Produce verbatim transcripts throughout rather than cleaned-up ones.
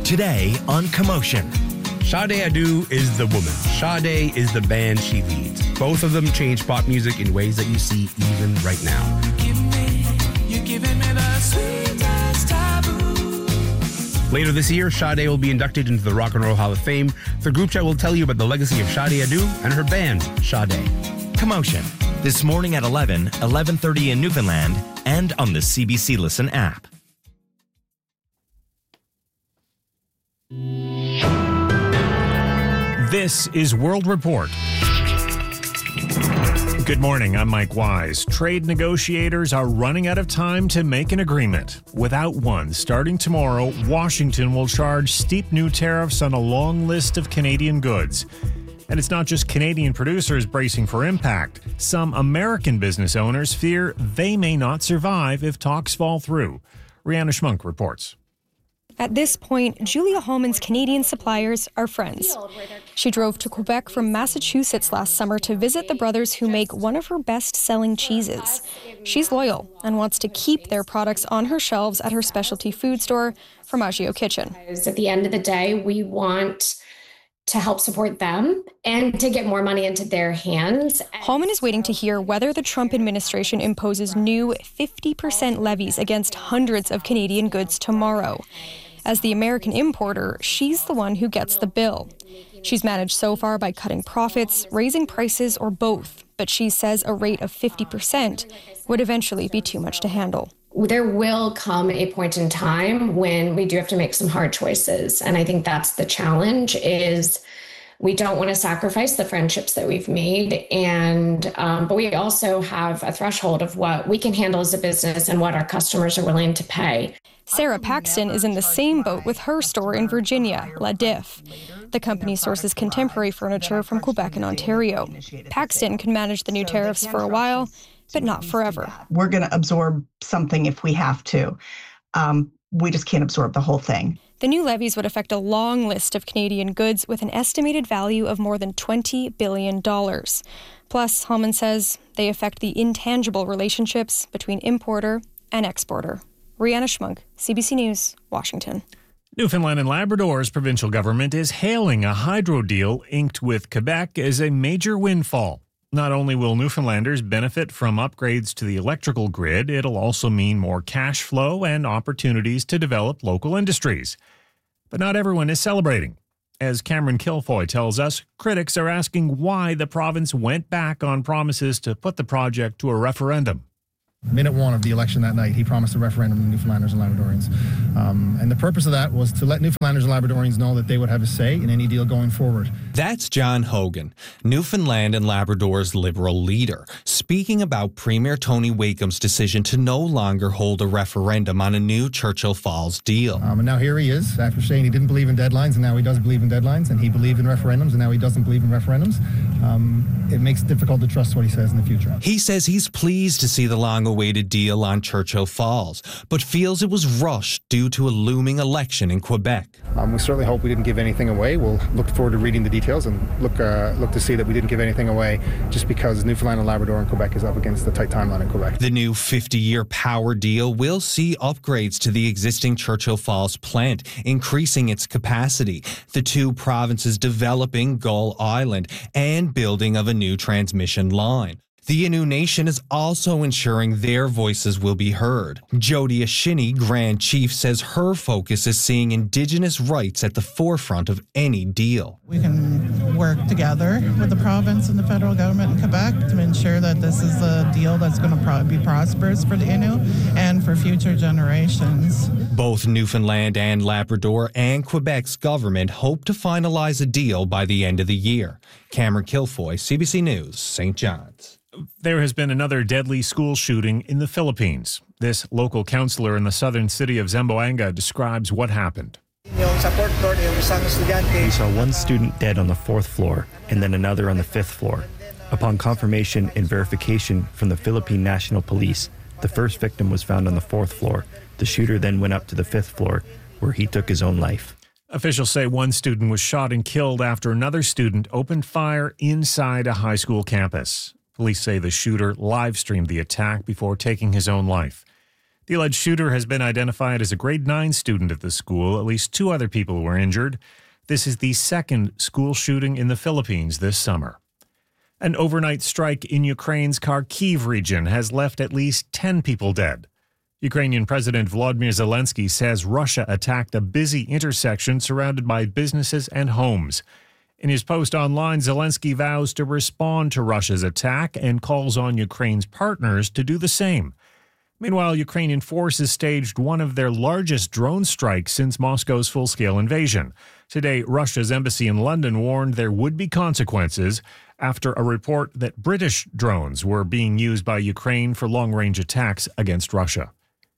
Today on Commotion. Sade Adu is the woman. Sade is the band she leads. Both of them change pop music in ways that you see even right now. You're giving me the sweetest taboo. Later this year, Sade will be inducted into the Rock and Roll Hall of Fame. The group chat will tell you about the legacy of Sade Adu and her band, Sade. Commotion. This morning at eleven, eleven thirty in Newfoundland, and on the C B C Listen app. This is World Report. Good morning, I'm Mike Wise. Trade negotiators are running out of time to make an agreement. Without one, starting tomorrow, Washington will charge steep new tariffs on a long list of Canadian goods. And it's not just Canadian producers bracing for impact. Some American business owners fear they may not survive if talks fall through. Rihanna Schmunk reports. At this point, Julia Holman's Canadian suppliers are friends. She drove to Quebec from Massachusetts last summer to visit the brothers who make one of her best-selling cheeses. She's loyal and wants to keep their products on her shelves at her specialty food store, Formaggio Kitchen. At the end of the day, we want to help support them and to get more money into their hands. Holman is waiting to hear whether the Trump administration imposes new fifty percent levies against hundreds of Canadian goods tomorrow. As the American importer, she's the one who gets the bill. She's managed so far by cutting profits, raising prices, or both, but she says a rate of fifty percent would eventually be too much to handle. There will come a point in time when we do have to make some hard choices. And I think that's the challenge is we don't want to sacrifice the friendships that we've made. And um, but we also have a threshold of what we can handle as a business and what our customers are willing to pay. Sarah Paxton is in the same boat with her store in Virginia, La Diff. The company sources contemporary furniture from Quebec and Ontario. Paxton can manage the new tariffs for a while, but not forever. We're going to absorb something if we have to. Um, we just can't absorb the whole thing. The new levies would affect a long list of Canadian goods with an estimated value of more than twenty billion dollars. Plus, Holman says they affect the intangible relationships between importer and exporter. Rihanna Schmunk, C B C News, Washington. Newfoundland and Labrador's provincial government is hailing a hydro deal inked with Quebec as a major windfall. Not only will Newfoundlanders benefit from upgrades to the electrical grid, it'll also mean more cash flow and opportunities to develop local industries. But not everyone is celebrating. As Cameron Kilfoy tells us, critics are asking why the province went back on promises to put the project to a referendum. Minute one of the election that night, he promised a referendum to Newfoundlanders and Labradorians. Um, and the purpose of that was to let Newfoundlanders and Labradorians know that they would have a say in any deal going forward. That's John Hogan, Newfoundland and Labrador's Liberal leader, speaking about Premier Tony Wakeham's decision to no longer hold a referendum on a new Churchill Falls deal. Um, and now here he is, after saying he didn't believe in deadlines, and now he does believe in deadlines, and he believed in referendums, and now he doesn't believe in referendums. Um, it makes it difficult to trust what he says in the future. He says he's pleased to see the long-awaited deal on Churchill Falls, but feels it was rushed due to a looming election in Quebec. Um, we certainly hope we didn't give anything away. We'll look forward to reading the details and look uh, look to see that we didn't give anything away just because Newfoundland and Labrador and Quebec is up against the tight timeline in Quebec. The new fifty-year power deal will see upgrades to the existing Churchill Falls plant, increasing its capacity, the two provinces developing Gull Island, and building of a new transmission line. The Innu Nation is also ensuring their voices will be heard. Jody Ashini, Grand Chief, says her focus is seeing Indigenous rights at the forefront of any deal. We can work together with the province and the federal government in Quebec to ensure that this is a deal that's going to pro- be prosperous for the Innu and for future generations. Both Newfoundland and Labrador and Quebec's government hope to finalize a deal by the end of the year. Cameron Kilfoy, C B C News, Saint John's. There has been another deadly school shooting in the Philippines. This local councillor in the southern city of Zamboanga describes what happened. We saw one student dead on the fourth floor and then another on the fifth floor. Upon confirmation and verification from the Philippine National Police, the first victim was found on the fourth floor. The shooter then went up to the fifth floor, where he took his own life. Officials say one student was shot and killed after another student opened fire inside a high school campus. Police say the shooter live-streamed the attack before taking his own life. The alleged shooter has been identified as a grade nine student at the school. At least two other people were injured. This is the second school shooting in the Philippines this summer. An overnight strike in Ukraine's Kharkiv region has left at least ten people dead. Ukrainian President Volodymyr Zelensky says Russia attacked a busy intersection surrounded by businesses and homes. In his post online, Zelensky vows to respond to Russia's attack and calls on Ukraine's partners to do the same. Meanwhile, Ukrainian forces staged one of their largest drone strikes since Moscow's full-scale invasion. Today, Russia's embassy in London warned there would be consequences after a report that British drones were being used by Ukraine for long-range attacks against Russia.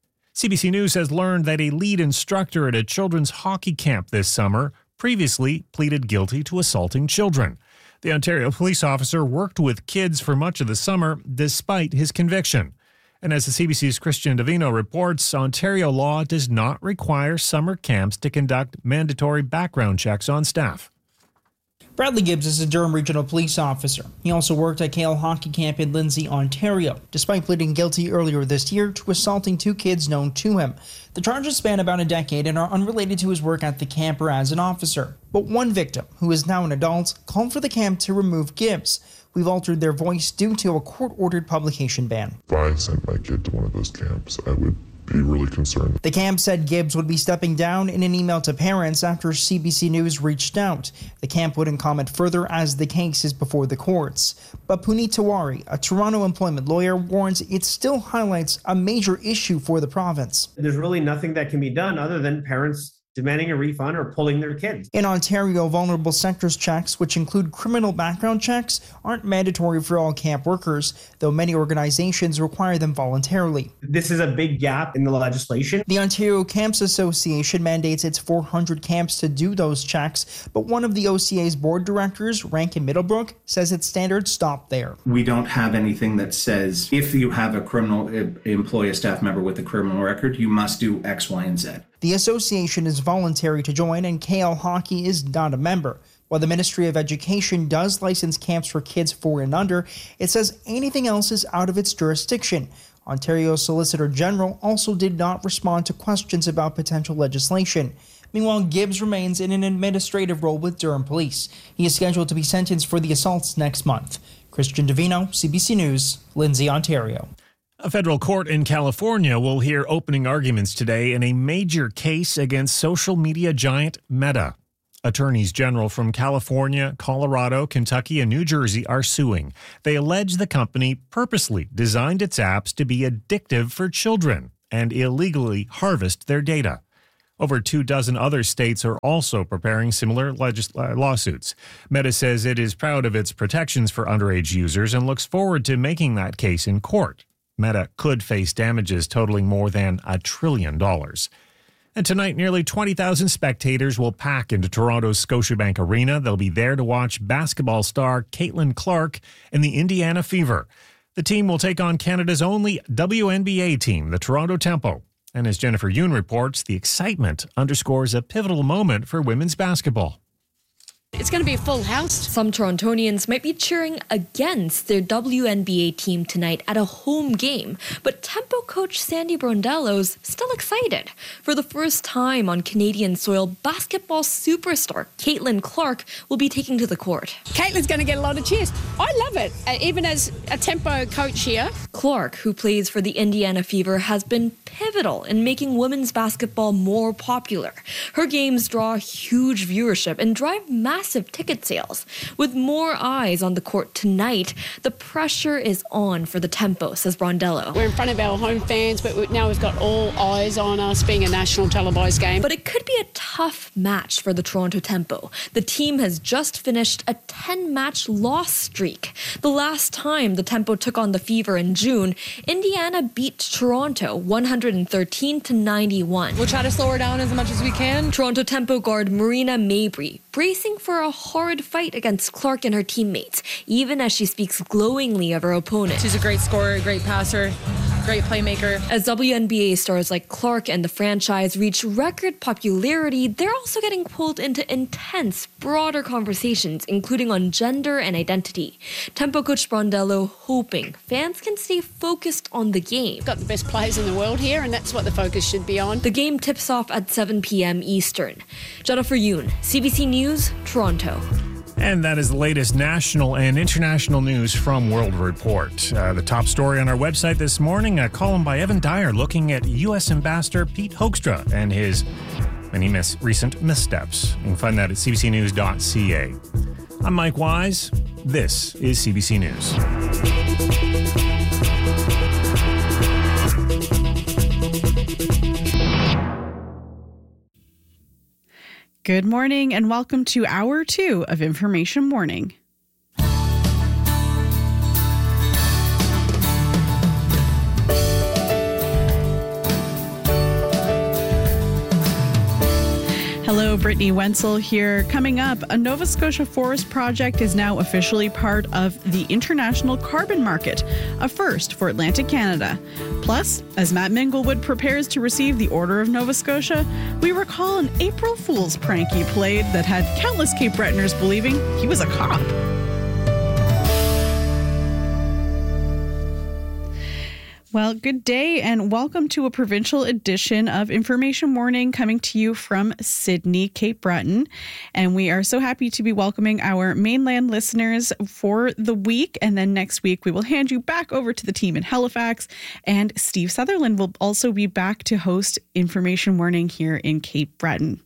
C B C News has learned that a lead instructor at a children's hockey camp this summer previously pleaded guilty to assaulting children. The Ontario police officer worked with kids for much of the summer despite his conviction. And as the C B C's Christian Davino reports, Ontario law does not require summer camps to conduct mandatory background checks on staff. Bradley Gibbs is a Durham Regional Police officer. He also worked at K L Hockey Camp in Lindsay, Ontario, despite pleading guilty earlier this year to assaulting two kids known to him. The charges span about a decade and are unrelated to his work at the camp or as an officer. But one victim, who is now an adult, called for the camp to remove Gibbs. We've altered their voice due to a court-ordered publication ban. If I sent my kid to one of those camps, I would be really concerned. The camp said Gibbs would be stepping down in an email to parents after C B C News reached out. The camp wouldn't comment further as the case is before the courts. But Puneet Tiwari, a Toronto employment lawyer, warns it still highlights a major issue for the province. There's really nothing that can be done other than parents demanding a refund or pulling their kids. In Ontario, vulnerable sectors checks, which include criminal background checks, aren't mandatory for all camp workers, though many organizations require them voluntarily. This is a big gap in the legislation. The Ontario Camps Association mandates its four hundred camps to do those checks, but one of the O C A's board directors, Rankin Middlebrook, says its standards stop there. We don't have anything that says if you have a criminal, employ a staff member with a criminal record, you must do X, Y, and Z. The association is voluntary to join, and K L Hockey is not a member. While the Ministry of Education does license camps for kids four and under, it says anything else is out of its jurisdiction. Ontario Solicitor General also did not respond to questions about potential legislation. Meanwhile, Gibbs remains in an administrative role with Durham Police. He is scheduled to be sentenced for the assaults next month. Christian Davino, C B C News, Lindsay, Ontario. A federal court in California will hear opening arguments today in a major case against social media giant Meta. Attorneys general from California, Colorado, Kentucky, and New Jersey are suing. They allege the company purposely designed its apps to be addictive for children and illegally harvest their data. Over two dozen other states are also preparing similar legis- lawsuits. Meta says it is proud of its protections for underage users and looks forward to making that case in court. Meta could face damages totaling more than a trillion dollars. And tonight, nearly twenty thousand spectators will pack into Toronto's Scotiabank Arena. They'll be there to watch basketball star Caitlin Clark and the Indiana Fever. The team will take on Canada's only W N B A team, the Toronto Tempo. And as Jennifer Yoon reports, the excitement underscores a pivotal moment for women's basketball. It's going to be a full house. Some Torontonians might be cheering against their W N B A team tonight at a home game, but Tempo coach Sandy Brondello's still excited. For the first time on Canadian soil, basketball superstar Caitlin Clark will be taking to the court. Caitlin's going to get a lot of cheers. I love it, uh, even as a Tempo coach here. Clark, who plays for the Indiana Fever, has been pivotal in making women's basketball more popular. Her games draw huge viewership and drive massive ticket sales. With more eyes on the court tonight, the pressure is on for the Tempo, says Brondello. We're in front of our home fans, but now we've got all eyes on us being a national televised game. But it could be a tough match for the Toronto Tempo. The team has just finished a ten-match loss streak. The last time the Tempo took on the Fever in June, Indiana beat Toronto one hundred thirteen to ninety-one. We'll try to slow her down as much as we can. Toronto Tempo guard Marina Mabry bracing for a hard fight against Clark and her teammates, even as she speaks glowingly of her opponent. She's a great scorer, a great passer. great playmaker. As W N B A stars like Clark and the franchise reach record popularity, they're also getting pulled into intense, broader conversations, including on gender and identity. Tempo coach Brondello hoping fans can stay focused on the game. Got the best players in the world here, and that's what the focus should be on. The game tips off at seven p.m. Eastern. Jennifer Yoon, C B C News, Toronto. And that is the latest national and international news from World Report. Uh, the top story on our website this morning, a column by Evan Dyer looking at U S Ambassador Pete Hoekstra and his many mis- recent missteps. You can find that at c b c news dot c a. I'm Mike Wise. This is C B C News. Good morning and welcome to Hour two of Information Morning. Hello, Brittany Wenzel here. Coming up, a Nova Scotia forest project is now officially part of the international carbon market, a first for Atlantic Canada. Plus, as Matt Minglewood prepares to receive the Order of Nova Scotia, we recall an April Fool's prank he played that had countless Cape Bretoners believing he was a cop. Well, good day and welcome to a provincial edition of Information Morning coming to you from Sydney, Cape Breton. And we are so happy to be welcoming our mainland listeners for the week. And then next week, we will hand you back over to the team in Halifax. And Steve Sutherland will also be back to host Information Morning here in Cape Breton.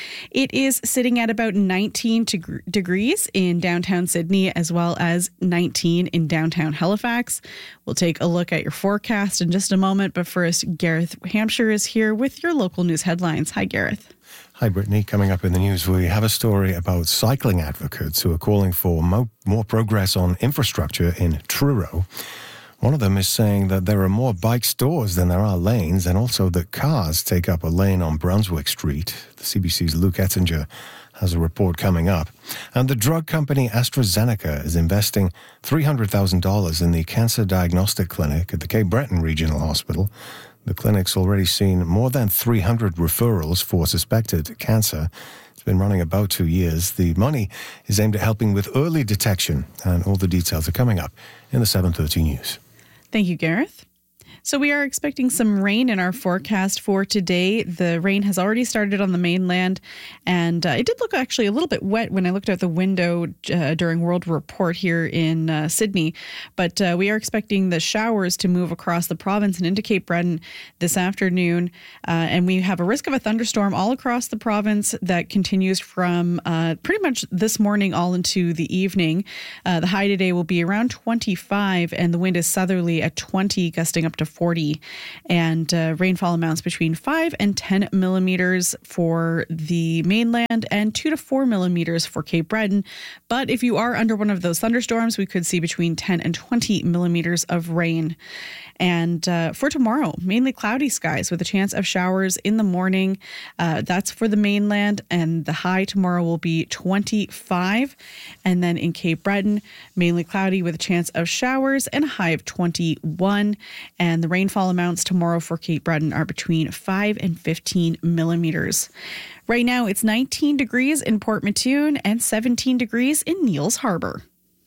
It is sitting at about nineteen deg- degrees in downtown Sydney, as well as nineteen in downtown Halifax. We'll take a look at your forecast in just a moment, but first, Gareth Hampshire is here with your local news headlines. Hi, Gareth. Hi, Brittany. Coming up in the news, we have a story about cycling advocates who are calling for mo- more progress on infrastructure in Truro. One of them is saying that there are more bike stores than there are lanes, and also that cars take up a lane on Brunswick Street. The C B C's Luke Ettinger has a report coming up. And the drug company AstraZeneca is investing three hundred thousand dollars in the cancer diagnostic clinic at the Cape Breton Regional Hospital. The clinic's already seen more than three hundred referrals for suspected cancer. It's been running about two years. The money is aimed at helping with early detection, and all the details are coming up in the seven thirty news. Thank you, Gareth. So we are expecting some rain in our forecast for today. The rain has already started on the mainland, and uh, it did look actually a little bit wet when I looked out the window uh, during World Report here in uh, Sydney. But uh, we are expecting the showers to move across the province and into Cape Breton this afternoon. Uh, and we have a risk of a thunderstorm all across the province that continues from uh, pretty much this morning all into the evening. Uh, the high today will be around twenty-five, and the wind is southerly at twenty, gusting up to forty, and uh, rainfall amounts between five and ten millimeters for the mainland and two to four millimeters for Cape Breton. But if you are under one of those thunderstorms, we could see between ten and twenty millimeters of rain. And uh, for tomorrow, mainly cloudy skies with a chance of showers in the morning. Uh, that's for the mainland, and the high tomorrow will be twenty-five. And then in Cape Breton, mainly cloudy with a chance of showers and a high of twenty-one. And the rainfall amounts tomorrow for Cape Breton are between five and fifteen millimeters. Right now, it's nineteen degrees in Port Mattoon and seventeen degrees in Neils Harbor.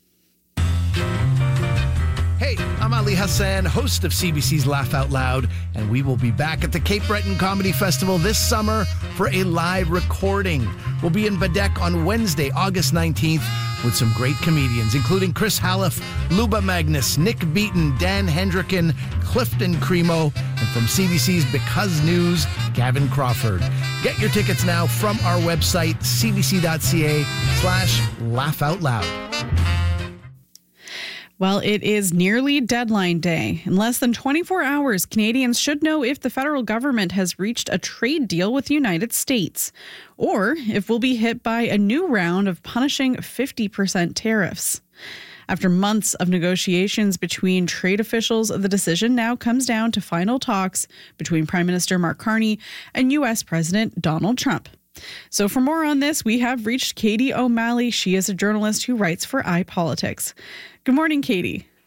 Hey, I'm Ali Hassan, host of C B C's Laugh Out Loud, and we will be back at the Cape Breton Comedy Festival this summer for a live recording. We'll be in Badek on Wednesday, August nineteenth, with some great comedians, including Chris Hallef, Luba Magnus, Nick Beaton, Dan Hendricken, Clifton Cremo, and from C B C's Because News, Gavin Crawford. Get your tickets now from our website, cbc.ca slash laugh out loud. Well, it is nearly deadline day. In less than twenty-four hours, Canadians should know if the federal government has reached a trade deal with the United States, or if we'll be hit by a new round of punishing fifty percent tariffs. After months of negotiations between trade officials, the decision now comes down to final talks between Prime Minister Mark Carney and U S President Donald Trump. So for more on this, we have reached Katie O'Malley. She is a journalist who writes for iPolitics. Good morning, Katie.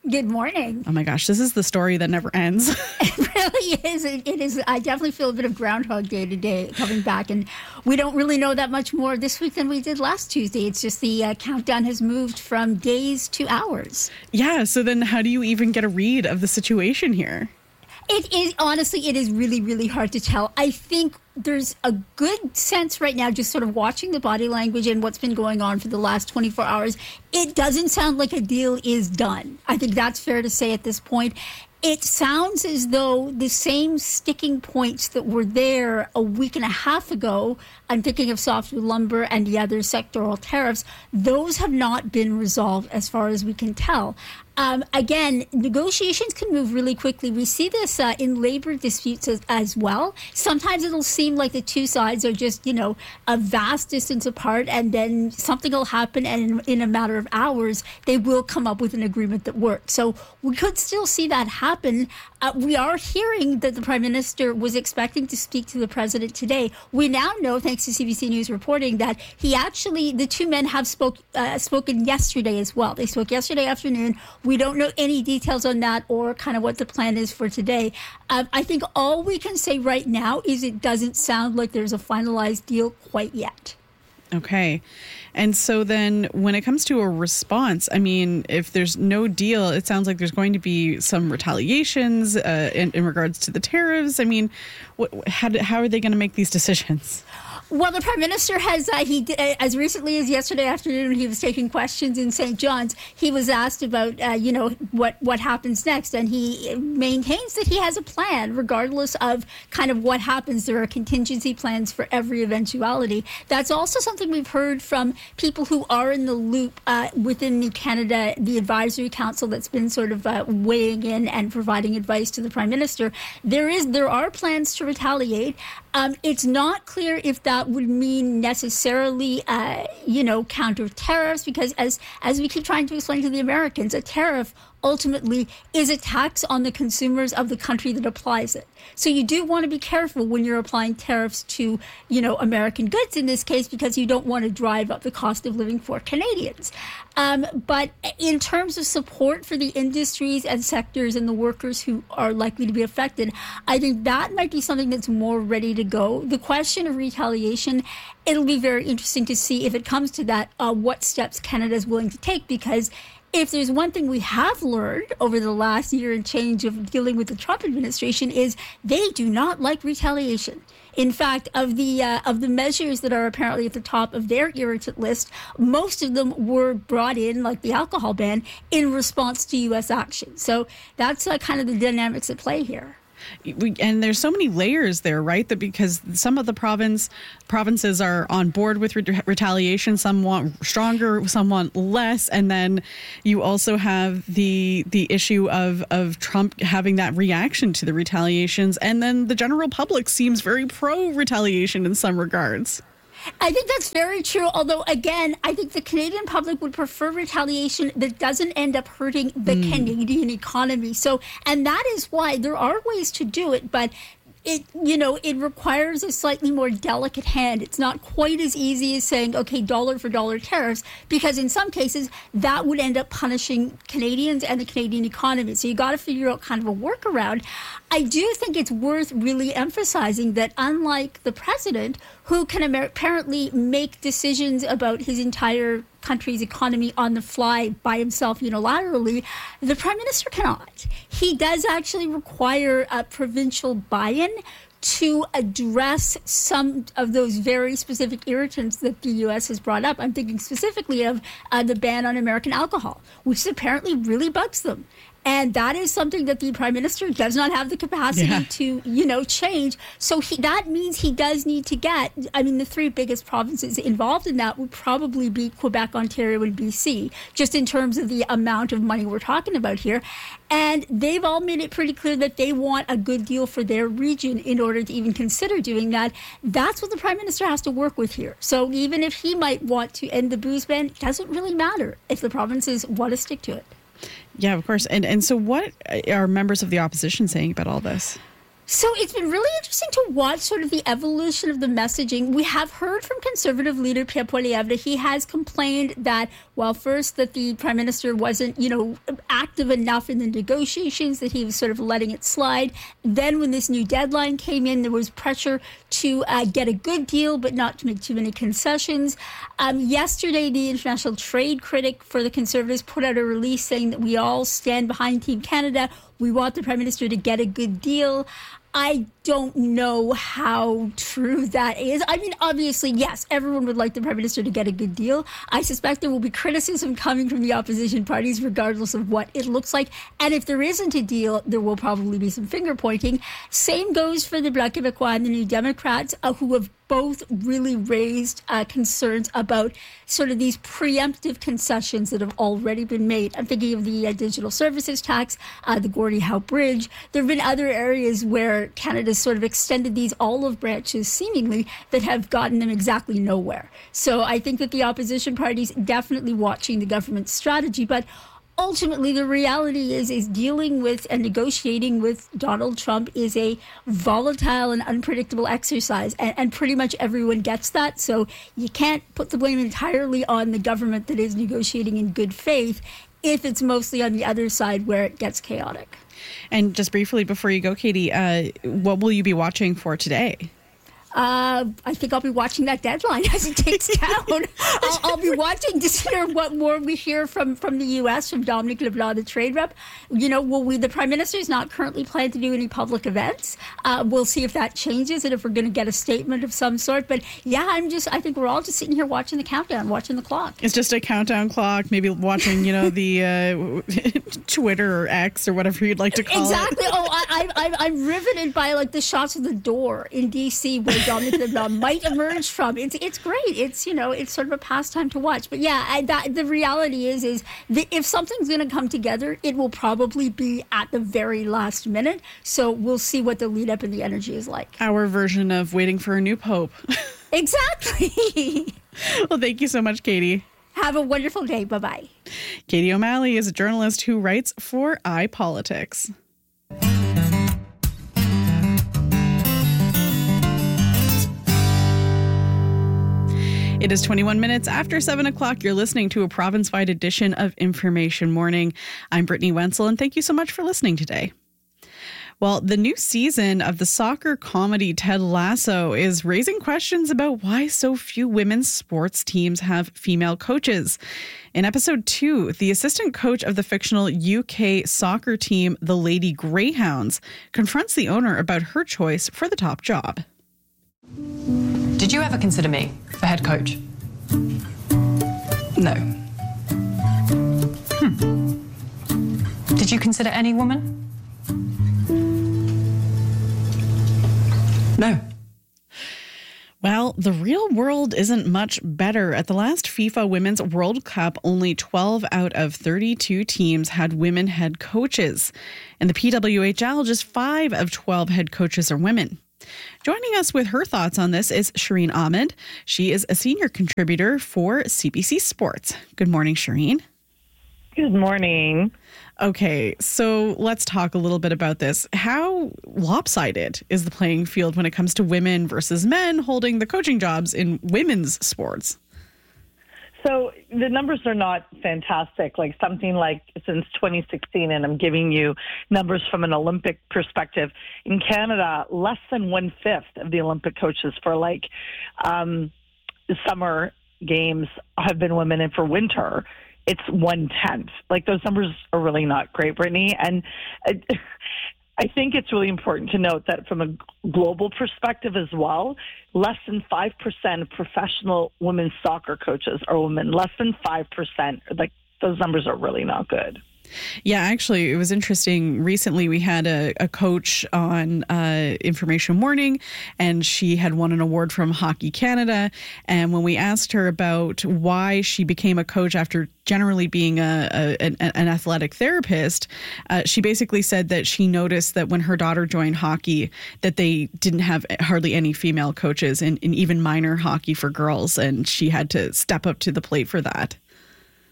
Good morning. Oh my gosh, this is the story that never ends. It really is. It, it is. I definitely feel a bit of Groundhog Day today coming back, and we don't really know that much more this week than we did last Tuesday. It's just the uh, countdown has moved from days to hours. Yeah, so then how do you even get a read of the situation here? It is, honestly, it is really, really hard to tell. I think there's a good sense right now, just sort of watching the body language and what's been going on for the last twenty-four hours. It doesn't sound like a deal is done. I think that's fair to say at this point. It sounds as though the same sticking points that were there a week and a half ago, I'm thinking of softwood lumber and the other sectoral tariffs, those have not been resolved as far as we can tell. Um, again, negotiations can move really quickly. We see this uh, in labor disputes as, as well. Sometimes it'll seem like the two sides are just, you know, a vast distance apart, and then something will happen, and in, in a matter of hours, they will come up with an agreement that works. So we could still see that happen. Uh, we are hearing that the Prime Minister was expecting to speak to the President today. We now know, thanks to C B C News reporting, that he actually, the two men have spoke, uh, spoken yesterday as well. They spoke yesterday afternoon. We don't know any details on that or kind of what the plan is for today. Um, I think all we can say right now is it doesn't sound like there's a finalized deal quite yet. Okay. And so then when it comes to a response, I mean, if there's no deal, it sounds like there's going to be some retaliations uh, in, in regards to the tariffs. I mean, what, how, do, how are they going to make these decisions? Well, the Prime Minister has, uh, he did, uh, as recently as yesterday afternoon, he was taking questions in Saint John's. He was asked about, uh, you know, what, what happens next. And he maintains that he has a plan, regardless of kind of what happens. There are contingency plans for every eventuality. That's also something we've heard from people who are in the loop uh, within New Canada, the advisory council that's been sort of uh, weighing in and providing advice to the Prime Minister. There is, there are plans to retaliate. Um, it's not clear if that would mean necessarily, uh, you know, counter tariffs, because as as we keep trying to explain to the Americans, a tariff ultimately is a tax on the consumers of the country that applies it. So you do want to be careful when you're applying tariffs to, you know, American goods in this case, because you don't want to drive up the cost of living for Canadians. Um, but in terms of support for the industries and sectors and the workers who are likely to be affected, I think that might be something that's more ready to go. The question of retaliation, it'll be very interesting to see if it comes to that, uh, what steps Canada is willing to take, because if there's one thing we have learned over the last year and change of dealing with the Trump administration is they do not like retaliation. In fact, of the uh, of the measures that are apparently at the top of their irritant list, most of them were brought in, like the alcohol ban, in response to U S action. So that's uh, kind of the dynamics at play here. We, and there's so many layers there, right? That because some of the province provinces are on board with re- retaliation, some want stronger, some want less, and then you also have the the issue of of Trump having that reaction to the retaliations, and then the general public seems very pro retaliation in some regards. I think that's very true. Although, again, I think the Canadian public would prefer retaliation that doesn't end up hurting the mm. Canadian economy. So, and that is why there are ways to do it, but it, you know, it requires a slightly more delicate hand. It's not quite as easy as saying, okay, dollar for dollar tariffs, because in some cases that would end up punishing Canadians and the Canadian economy. So you got to figure out kind of a workaround. I do think it's worth really emphasizing that unlike the president, who can apparently make decisions about his entire country's economy on the fly by himself unilaterally, the Prime Minister cannot. He does actually require a provincial buy-in to address some of those very specific irritants that the U S has brought up. I'm thinking specifically of uh, the ban on American alcohol, which apparently really bugs them. And that is something that the Prime Minister does not have the capacity yeah. to, you know, change. So he, that means he does need to get, I mean, the three biggest provinces involved in that would probably be Quebec, Ontario, and B C, just in terms of the amount of money we're talking about here. And they've all made it pretty clear that they want a good deal for their region in order to even consider doing that. That's what the Prime Minister has to work with here. So even if he might want to end the booze ban, it doesn't really matter if the provinces want to stick to it. Yeah, of course. And and so what are members of the opposition saying about all this? So it's been really interesting to watch sort of the evolution of the messaging. We have heard from Conservative leader Pierre Poilievre. He has complained that, well, first that the Prime Minister wasn't, you know, active enough in the negotiations, that he was sort of letting it slide. Then when this new deadline came in, there was pressure to uh, get a good deal, but not to make too many concessions. Um, yesterday, the international trade critic for the Conservatives put out a release saying that we all stand behind Team Canada. We want the Prime Minister to get a good deal. I don't know how true that is. I mean, obviously, yes, everyone would like the Prime Minister to get a good deal. I suspect there will be criticism coming from the opposition parties, regardless of what it looks like. And if there isn't a deal, there will probably be some finger pointing. Same goes for the Bloc Québécois and the New Democrats, uh, who have both really raised uh, concerns about sort of these preemptive concessions that have already been made. I'm thinking of the uh, digital services tax, uh, the Gordie Howe Bridge. There have been other areas where Canada's sort of extended these olive branches, seemingly, that have gotten them exactly nowhere. So I think that the opposition parties definitely watching the government's strategy, but ultimately, the reality is is dealing with and negotiating with Donald Trump is a volatile and unpredictable exercise, and, and pretty much everyone gets that. So you can't put the blame entirely on the government that is negotiating in good faith if it's mostly on the other side where it gets chaotic. And just briefly before you go, Katie, uh, what will you be watching for today? Uh, I think I'll be watching that deadline as it takes down. I'll, I'll be watching to hear what more we hear from, from the U S, from Dominic LeBlanc, the trade rep. You know, will we, the Prime Minister is not currently planning to do any public events. Uh, we'll see if that changes and if we're going to get a statement of some sort. But yeah, I'm just, I think we're all just sitting here watching the countdown, watching the clock. It's just a countdown clock, maybe watching, you know, the uh, Twitter or X or whatever you'd like to call exactly. it. Exactly. Oh, I, I, I'm riveted by like the shots of the door in D C where Dominic LeBlanc might emerge from. It's it's great. It's, you know, it's sort of a pastime to watch. But yeah, I, that, the reality is is that if something's going to come together, it will probably be at the very last minute. So we'll see what the lead up and the energy is like. Our version of waiting for a new pope. Exactly. Well, thank you so much, Katie. Have a wonderful day. Bye-bye. Katie O'Malley is a journalist who writes for iPolitics. It is twenty-one minutes after seven o'clock. You're listening to a province-wide edition of Information Morning. I'm Brittany Wenzel, and thank you so much for listening today. Well, the new season of the soccer comedy Ted Lasso is raising questions about why so few women's sports teams have female coaches. In episode two, the assistant coach of the fictional U K soccer team, the Lady Greyhounds, confronts the owner about her choice for the top job. Did you ever consider me for head coach? No. Hmm. Did you consider any woman? No. Well, the real world isn't much better. At the last FIFA Women's World Cup, only twelve out of thirty-two teams had women head coaches. In the P W H L, just five of twelve head coaches are women. Joining us with her thoughts on this is Shireen Ahmed. She is a senior contributor for C B C Sports. Good morning, Shireen. Good morning. Okay, so let's talk a little bit about this. How lopsided is the playing field when it comes to women versus men holding the coaching jobs in women's sports? So the numbers are not fantastic, like something like since twenty sixteen, and I'm giving you numbers from an Olympic perspective. In Canada, less than one-fifth of the Olympic coaches for like um, summer games have been women, and for winter, it's one-tenth. Like those numbers are really not great, Brittany. And I, I think it's really important to note that from a global perspective as well, less than five percent of professional women's soccer coaches are women. Less than five percent. Like those numbers are really not good. Yeah, actually, it was interesting. Recently, we had a, a coach on uh, Information Morning, and she had won an award from Hockey Canada. And when we asked her about why she became a coach after generally being a, a an, an athletic therapist, uh, she basically said that she noticed that when her daughter joined hockey, that they didn't have hardly any female coaches in, in even minor hockey for girls, and she had to step up to the plate for that.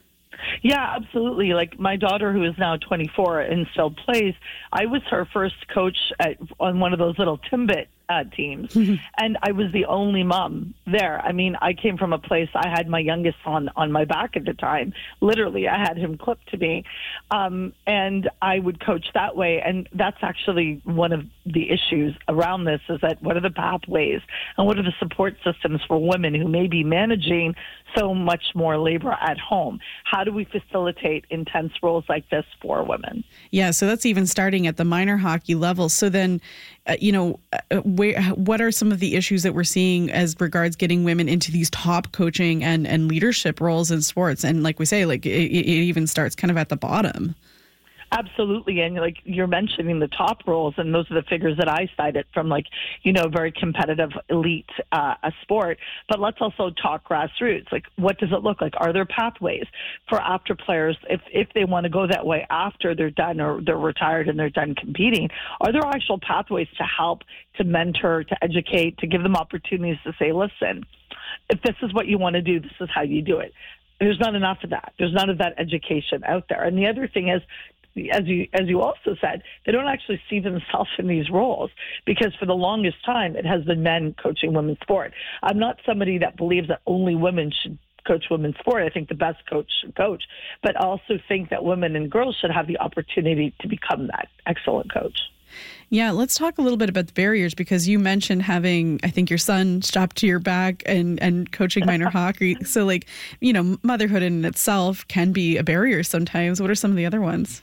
Yeah, absolutely. Like my daughter, who is now twenty-four and still plays, I was her first coach at, on one of those little Timbit uh, teams, and I was the only mom there. I mean, I came from a place, I had my youngest son on my back at the time. Literally, I had him clipped to me, um, and I would coach that way. And that's actually one of the issues around this, is that what are the pathways and what are the support systems for women who may be managing so much more labor at home? How do we facilitate intense roles like this for women? Yeah, so that's even starting at the minor hockey level. So then, uh, you know, uh, where, what are some of the issues that we're seeing as regards getting women into these top coaching and, and leadership roles in sports? And like we say, like it, it even starts kind of at the bottom. Absolutely. And like you're mentioning the top roles, and those are the figures that I cited from, like, you know, very competitive elite uh, a sport. But let's also talk grassroots. Like, what does it look like? Are there pathways for after players, if, if they want to go that way after they're done or they're retired and they're done competing? Are there actual pathways to help, to mentor, to educate, to give them opportunities to say, listen, if this is what you want to do, this is how you do it? There's not enough of that. There's none of that education out there. And the other thing is, as you as you also said, they don't actually see themselves in these roles, because for the longest time it has been men coaching women's sport. I'm not somebody that believes that only women should coach women's sport. I think the best coach should coach, but I also think that women and girls should have the opportunity to become that excellent coach. Yeah, let's talk a little bit about the barriers, because you mentioned having, I think, your son strapped to your back and, and coaching minor hockey. So, like, you know, motherhood in itself can be a barrier sometimes. What are some of the other ones?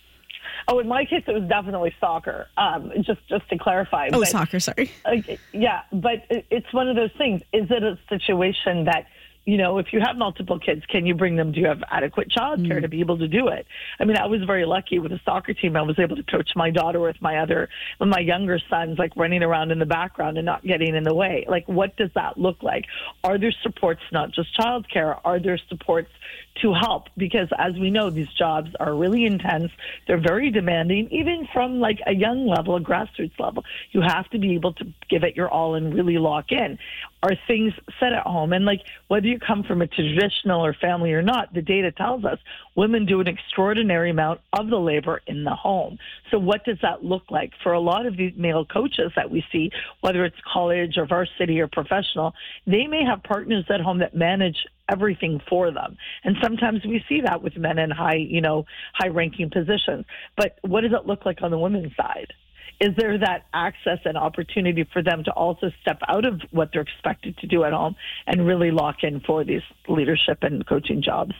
Oh, in my case, it was definitely soccer, um, just just to clarify. Oh, but, soccer, sorry. Uh, yeah, but it, it's one of those things. Is it a situation that, you know, if you have multiple kids, can you bring them? Do you have adequate childcare mm. to be able to do it? I mean, I was very lucky with the soccer team. I was able to coach my daughter with my other, with my younger sons, like running around in the background and not getting in the way. Like, what does that look like? Are there supports, not just childcare? Are there supports to help? Because as we know, these jobs are really intense. They're very demanding, even from like a young level, a grassroots level. You have to be able to give it your all and really lock in. Are things set at home? And like, whether you come from a traditional or family or not, the data tells us women do an extraordinary amount of the labor in the home. So what does that look like? For a lot of these male coaches that we see, whether it's college or varsity or professional, they may have partners at home that manage everything for them. And sometimes we see that with men in high, you know, high ranking positions. But what does it look like on the women's side? Is there that access and opportunity for them to also step out of what they're expected to do at home and really lock in for these leadership and coaching jobs?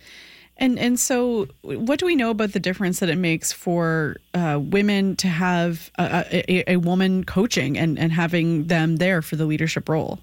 And and so what do we know about the difference that it makes for uh, women to have a, a, a woman coaching and, and having them there for the leadership role?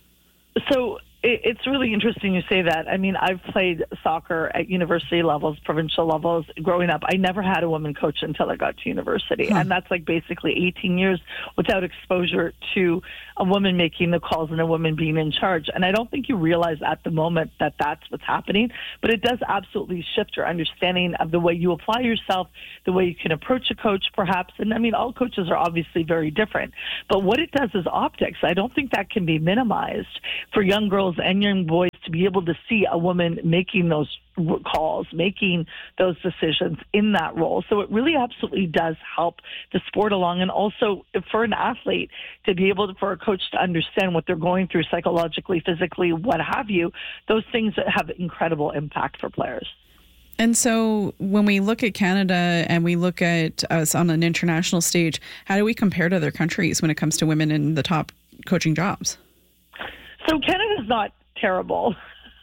So it's really interesting you say that. I mean, I've played soccer at university levels, provincial levels. Growing up, I never had a woman coach until I got to university. Hmm. And that's like basically eighteen years without exposure to a woman making the calls and a woman being in charge. And I don't think you realize at the moment that that's what's happening, but it does absolutely shift your understanding of the way you apply yourself, the way you can approach a coach perhaps. And I mean, all coaches are obviously very different, but what it does is optics. I don't think that can be minimized for young girls and young boys to be able to see a woman making those calls, making those decisions in that role. So it really absolutely does help the sport along. And also for an athlete to be able to, for a coach to understand what they're going through psychologically, physically, what have you, those things that have incredible impact for players. And so when we look at Canada and we look at us on an international stage, how do we compare to other countries when it comes to women in the top coaching jobs? So Canada's not terrible.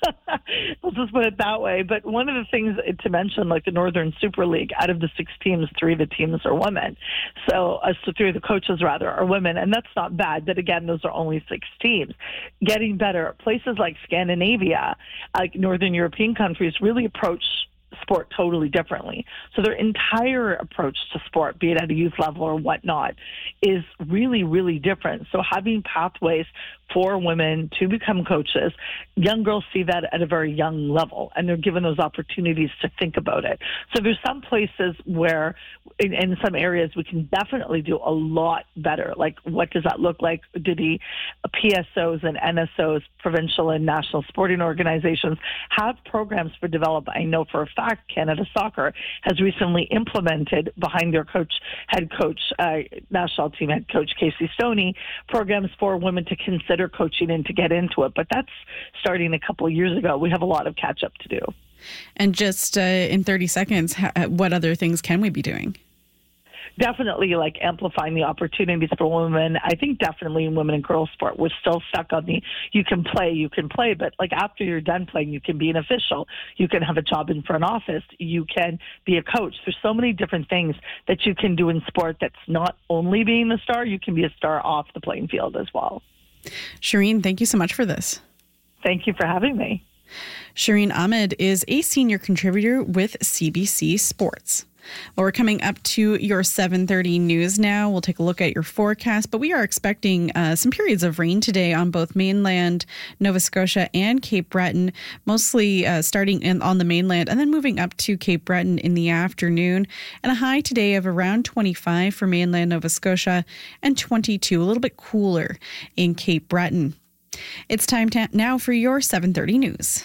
Let's just put it that way. But one of the things to mention, like the Northern Super League, out of the six teams, three of the teams are women. So, uh, so three of the coaches, rather, are women. And that's not bad. But again, those are only six teams. Getting better. Places like Scandinavia, like Northern European countries, really approach sport totally differently. So their entire approach to sport, be it at a youth level or whatnot, is really, really different. So having pathways for women to become coaches. Young girls see that at a very young level, and they're given those opportunities to think about it. So there's some places where, in, in some areas, we can definitely do a lot better. Like, what does that look like? Do the P S Os and N S Os, provincial and national sporting organizations, have programs for development? I know for a fact Canada Soccer has recently implemented, behind their coach, head coach, uh, national team head coach Casey Stoney, programs for women to consider coaching and to get into it. But that's starting a couple of years ago. We have a lot of catch up to do. And just uh, in thirty seconds, ha- what other things can we be doing? Definitely, like, amplifying the opportunities for women. I think definitely in women and girls sport, we're still stuck on the you can play, you can play, but like after you're done playing, you can be an official, you can have a job in front office, you can be a coach. There's so many different things that you can do in sport that's not only being the star, you can be a star off the playing field as well. Shireen, thank you so much for this. Thank you for having me. Shireen Ahmed is a senior contributor with C B C Sports. Well, we're coming up to your seven thirty news now. We'll take a look at your forecast, but we are expecting uh, some periods of rain today on both mainland Nova Scotia and Cape Breton, mostly uh, starting in, on the mainland and then moving up to Cape Breton in the afternoon. And a high today of around twenty-five for mainland Nova Scotia and twenty-two, a little bit cooler in Cape Breton. It's time to, now for your seven thirty news.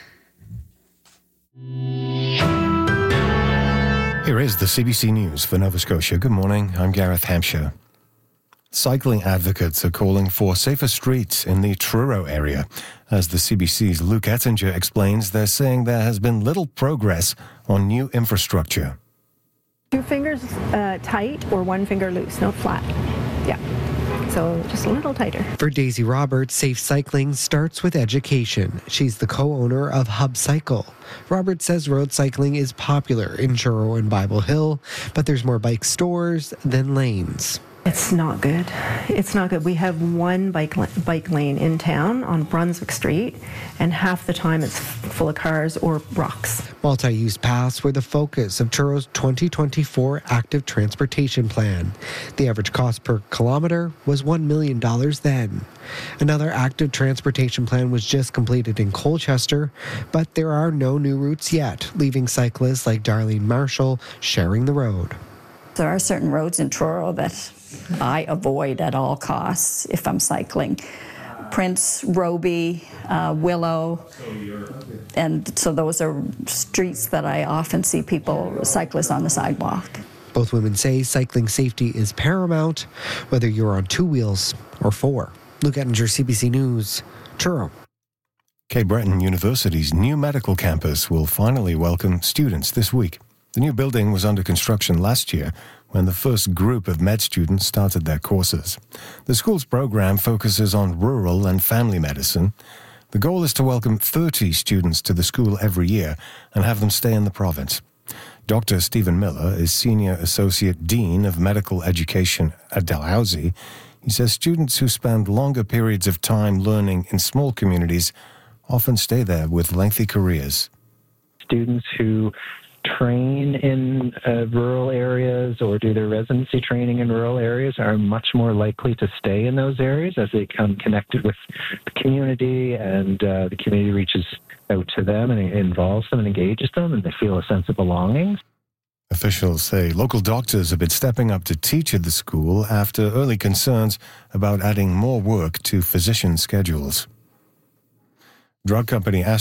Here is the C B C News for Nova Scotia. Good morning, I'm Gareth Hampshire. Cycling advocates are calling for safer streets in the Truro area. As the C B C's Luke Ettinger explains, they're saying there has been little progress on new infrastructure. Two fingers uh, tight or one finger loose, not flat. Yeah. So just a little tighter. For Daisy Roberts, safe cycling starts with education. She's the co-owner of Hub Cycle. Roberts says road cycling is popular in Truro and Bible Hill, but there's more bike stores than lanes. It's not good. It's not good. We have one bike bike lane in town on Brunswick Street, and half the time it's full of cars or rocks. Multi-use paths were the focus of Truro's twenty twenty-four Active Transportation Plan. The average cost per kilometre was one million dollars then. Another Active Transportation Plan was just completed in Colchester, but there are no new routes yet, leaving cyclists like Darlene Marshall sharing the road. There are certain roads in Truro that I avoid at all costs if I'm cycling. Prince, Roby, uh, Willow, and so those are streets that I often see people, cyclists on the sidewalk. Both women say cycling safety is paramount, whether you're on two wheels or four. Luke Ettinger, C B C News, Truro. Cape Breton University's new medical campus will finally welcome students this week. The new building was under construction last year when the first group of med students started their courses. The school's program focuses on rural and family medicine. The goal is to welcome thirty students to the school every year and have them stay in the province. Doctor Stephen Miller is Senior Associate Dean of Medical Education at Dalhousie. He says students who spend longer periods of time learning in small communities often stay there with lengthy careers. Students who train in uh, rural areas or do their residency training in rural areas are much more likely to stay in those areas as they become connected with the community, and uh, the community reaches out to them and involves them and engages them, and they feel a sense of belonging. Officials say local doctors have been stepping up to teach at the school after early concerns about adding more work to physician schedules. Drug company Astra